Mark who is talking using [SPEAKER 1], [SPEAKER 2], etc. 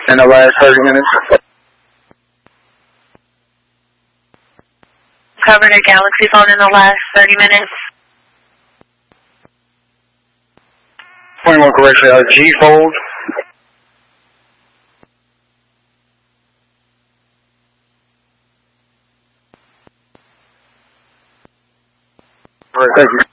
[SPEAKER 1] in the last 30 minutes.
[SPEAKER 2] Covered a Galaxy phone in the last 30 minutes.
[SPEAKER 1] 21 correction, G fold. All right, thank you.